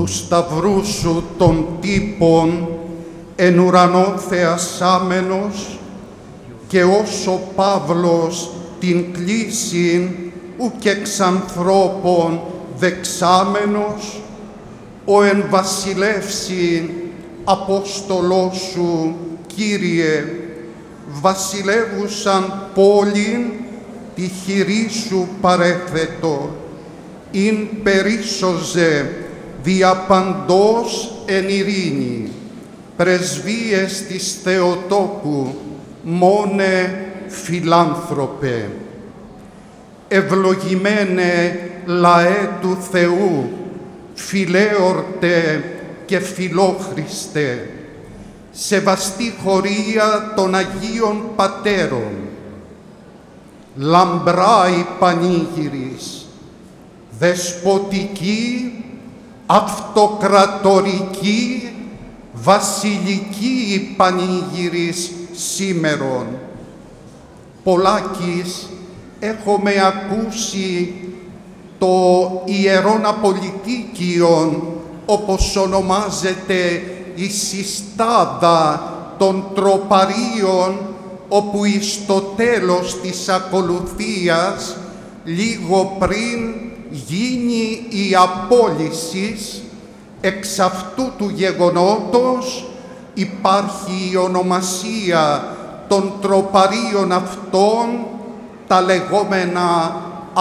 του σταυρού σου των τύπων εν ουρανό θεασάμενος, και όσο Παύλος την κλήσιν ουκ εξ ανθρώπων δεξάμενος, ο εν βασιλεύσιν Απόστολός σου, Κύριε, βασιλεύουσαν πόλην τη χειρή σου παρέθετο, ειν περίσσοζε δια παντός εν ειρήνη, πρεσβείες της Θεοτόκου, μόνε φιλάνθρωπε. Ευλογημένε λαέ του Θεού, φιλέορτε και φιλόχριστε, σεβαστή χωρία των Αγίων Πατέρων, λαμπρά η πανήγυρις, δεσποτική, αυτοκρατορική, βασιλική η πανήγυρις σήμερον. Πολλάκις έχουμε ακούσει το Ιερόν Απολυτίκιον, όπως ονομάζεται η συστάδα των τροπαρίων, όπου εις το τέλος της ακολουθίας, λίγο πριν γίνει η απόλυσης, εξ αυτού του γεγονότος υπάρχει η ονομασία των τροπαρίων αυτών, τα λεγόμενα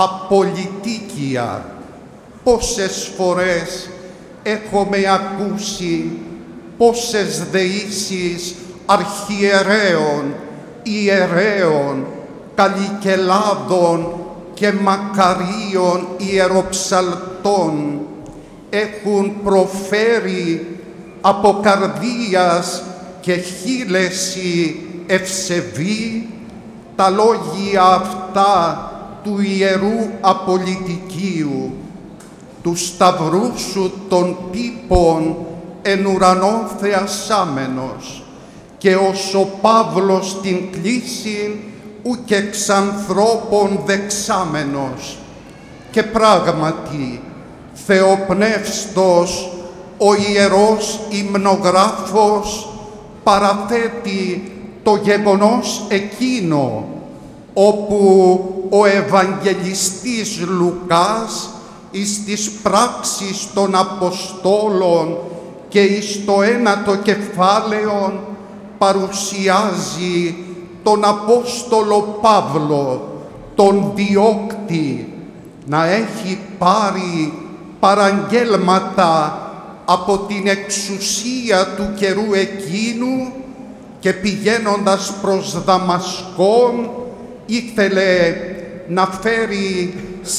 απολυτίκια. Πόσες φορές έχουμε ακούσει, πόσες δεήσεις αρχιερέων, ιερέων, καλλικελάδων και μακαρίων ιεροψαλτών έχουν προφέρει από καρδίας και χείλεση ευσεβή τα λόγια αυτά του Ιερού Απολυτικίου, του σταυρού σου των τύπων εν ουρανό θεασάμενος, και ως ο Παύλος την κλήσιν ουκ εξ ανθρώπων δεξάμενος. Και πράγματι θεοπνεύστος ο Ιερός Υμνογράφος παραθέτει το γεγονός εκείνο όπου ο Ευαγγελιστής Λουκάς εις τις πράξεις των Αποστόλων και εις το 9ο κεφάλαιο παρουσιάζει τον Απόστολο Παύλο, τον διώκτη, να έχει πάρει παραγγέλματα από την εξουσία του καιρού εκείνου και πηγαίνοντας προς Δαμασκόν ήθελε να φέρει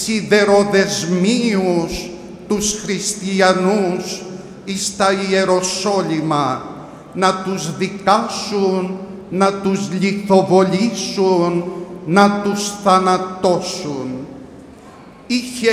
σιδεροδεσμίους τους χριστιανούς εις τα Ιεροσόλυμα, να τους δικάσουν, να τους λιθοβολήσουν, να τους θανατώσουν. Είχε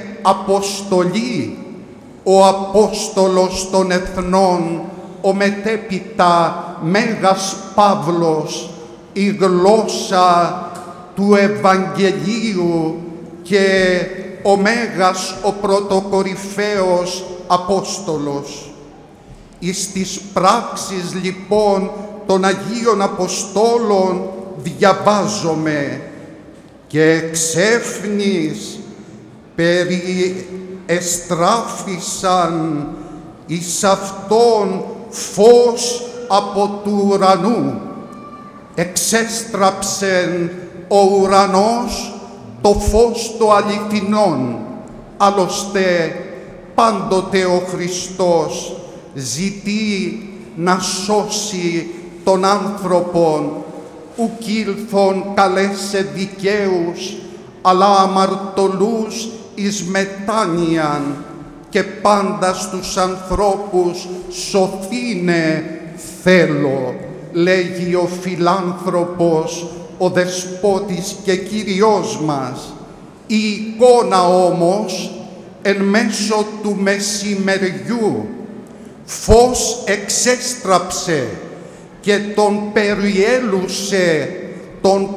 αποστολή ο Απόστολος των Εθνών, ο μετέπειτα Μέγας Παύλος, η γλώσσα του Ευαγγελίου και ο Μέγας ο πρωτοκορυφαίος Απόστολος. Εις τις πράξεις λοιπόν των Αγίων Αποστόλων διαβάζομαι «Και εξέφνης εστράφησαν εις αυτόν φως από του ουρανού, εξέστραψεν ο ουρανός το φως το αληθινόν». Άλλωστε πάντοτε ο Χριστός ζητεί να σώσει τον άνθρωπον, ουκ ήλθον καλέσε δικαίους, αλλά αμαρτωλούς εις μετάνοιαν, και πάντα στους ανθρώπους σωθήνε θέλω, λέγει ο φιλάνθρωπος, ο Δεσπότης και Κύριος μας. Η εικόνα όμως εν μέσω του μεσημεριού φως εξέστραψε και τον περιέλουσε, τον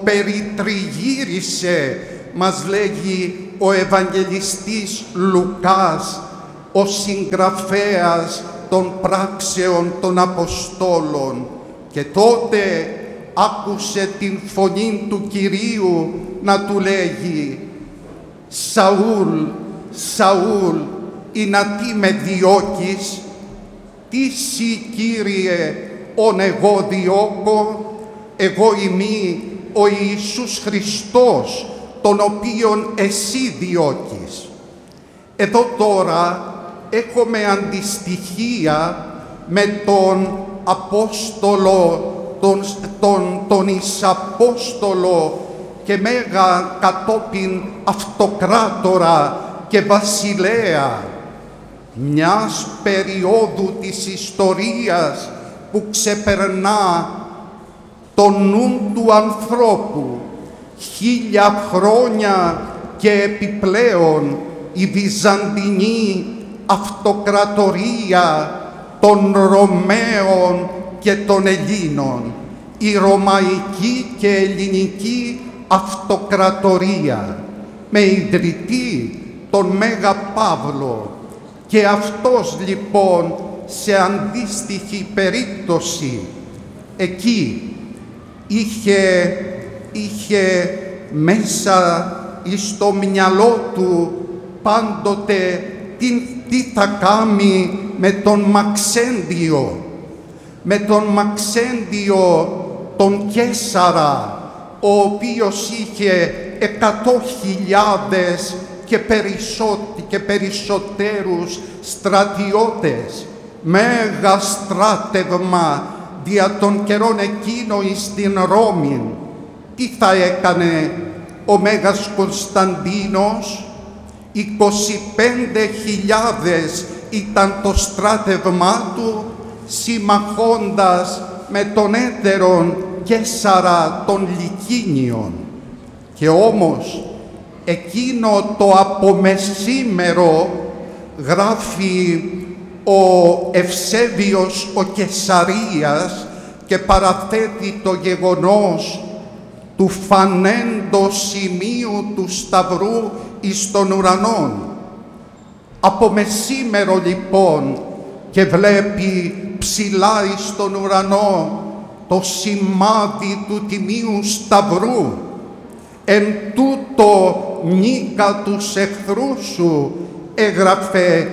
περιτριγύρισε, μας λέγει ο Ευαγγελιστής Λουκάς, ο συγγραφέας των πράξεων των Αποστόλων, και τότε άκουσε την φωνή του Κυρίου να του λέγει «Σαούλ, Σαούλ, τι με διώκεις, τι σοι, Κύριε, ον εγώ διώκω, εγώ είμαι ο Ιησούς Χριστός, τον οποίον εσύ διώκεις». Εδώ τώρα έχουμε αντιστοιχεία με τον Απόστολο, τον Εισαπόστολο και μέγα κατόπιν αυτοκράτορα και βασιλέα μιας περίοδου της ιστορίας που ξεπερνά το νου του ανθρώπου. 1000 χρόνια και επιπλέον η Βυζαντινή αυτοκρατορία των Ρωμαίων και των Ελλήνων, η Ρωμαϊκή και Ελληνική αυτοκρατορία, με ιδρυτή τον Μέγα Παύλο. Και αυτός λοιπόν σε αντίστοιχη περίπτωση εκεί είχε μέσα στο μυαλό του πάντοτε τι θα κάνει με τον Μαξέντιο, τον Καίσαρα, ο οποίος είχε 100.000 και περισσότερους στρατιώτες, μέγα στράτευμα δια των καιρών εκείνων στην Ρώμη. Τι θα έκανε ο Μέγας Κωνσταντίνος? 25.000 ήταν το στράτευμά του, συμμαχώντας με τον έτερον Καίσαρα των Λυκίνιων. Και όμως εκείνο το απομεσήμερο, γράφει ο Ευσέβιος ο Καισαρίας και παραθέτει το γεγονός του φανέντος σημείου του Σταυρού εις των ουρανών. Από μεσήμερο λοιπόν και βλέπει ψηλά εις τον ουρανό το σημάδι του Τιμίου Σταυρού. «Εν τούτο νίκα τους εχθρούς σου», έγραφε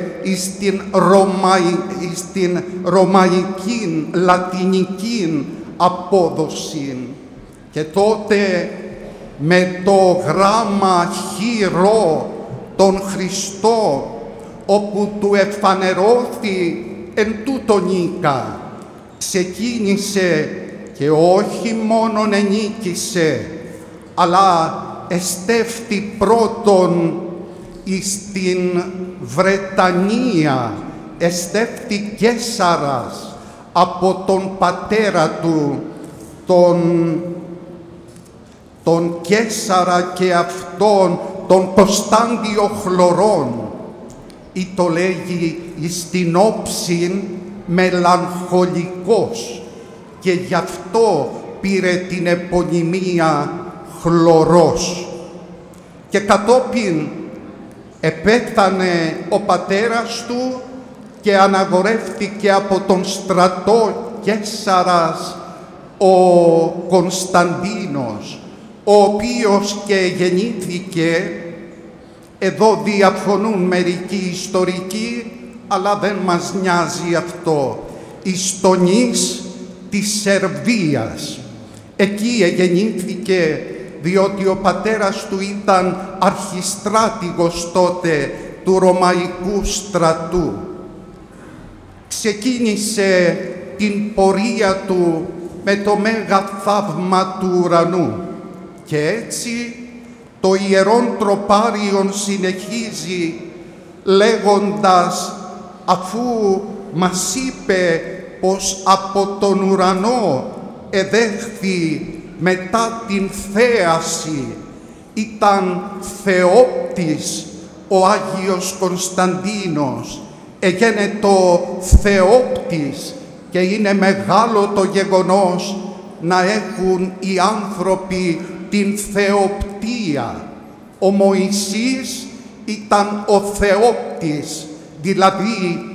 στην ρωμαϊκή λατινική απόδοση. Και τότε με το γράμμα χειρό τον Χριστό, όπου του εφανερώθη εν τούτο νίκα, ξεκίνησε και όχι μόνον ενίκησε, αλλά εστέφθη πρώτον στην Βρετανία, εστέφθη Καίσαρας από τον πατέρα του, τον Καίσαρα και αυτόν τον Κωνσταντιο Χλωρών, ή το λέγει στην όψιν μελαγχολικός, και γι' αυτό πήρε την επωνυμία Χλωρός. Και κατόπιν επέθανε ο πατέρας του και αναγορεύτηκε από τον στρατό Καίσαρας ο Κωνσταντίνος, ο οποίος και γεννήθηκε, εδώ διαφωνούν μερικοί ιστορικοί, αλλά δεν μας νοιάζει αυτό, εις το νης της Σερβίας. Εκεί γεννήθηκε, διότι ο πατέρας του ήταν αρχιστράτηγος τότε του Ρωμαϊκού στρατού. Ξεκίνησε την πορεία του με το μέγα θαύμα του ουρανού και έτσι το Ιερόν Τροπάριον συνεχίζει λέγοντας, αφού μας είπε πως από τον ουρανό εδέχθη μετά την θέαση, ήταν θεόπτης ο Άγιος Κωνσταντίνος, έγινε το θεόπτης, και είναι μεγάλο το γεγονός να έχουν οι άνθρωποι την θεοπτία. Ο Μωυσής ήταν ο θεόπτης, δηλαδή